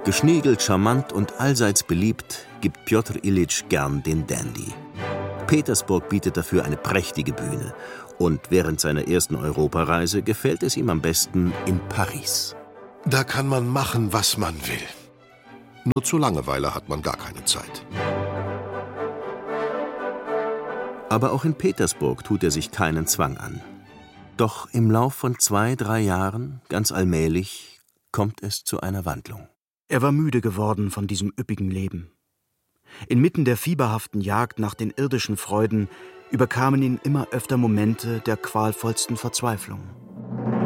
Geschniegelt, charmant und allseits beliebt, gibt Pjotr Iljitsch gern den Dandy. Petersburg bietet dafür eine prächtige Bühne. Und während seiner ersten Europareise gefällt es ihm am besten in Paris. Da kann man machen, was man will. Nur zur Langeweile hat man gar keine Zeit. Aber auch in Petersburg tut er sich keinen Zwang an. Doch im Lauf von 2-3 Jahren, ganz allmählich, kommt es zu einer Wandlung. Er war müde geworden von diesem üppigen Leben. Inmitten der fieberhaften Jagd nach den irdischen Freuden überkamen ihn immer öfter Momente der qualvollsten Verzweiflung.